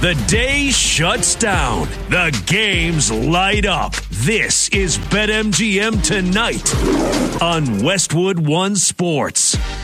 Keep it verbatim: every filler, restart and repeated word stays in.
The day shuts down. The games light up. This is BetMGM Tonight on Westwood One Sports.